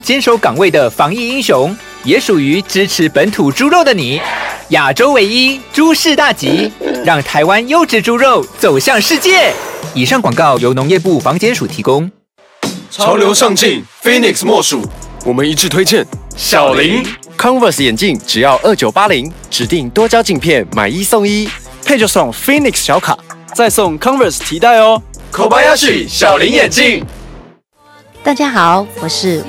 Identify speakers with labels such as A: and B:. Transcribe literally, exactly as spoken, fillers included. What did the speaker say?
A: 坚守岗位的防疫英雄，也属于支持本土猪肉的你。亚洲唯一猪市大集，让台湾优质猪肉走向世界。以上广告由农业部防检署提供。
B: 潮流上进 ，Phoenix 莫属。我们一致推荐小林
C: Converse 眼镜只要二九八零，指定多焦镜片买一送一，
D: 配就送 Phoenix 小卡，再送 Converse 提袋哦。
B: Kobayashi 小林眼镜。
E: 大家好，我是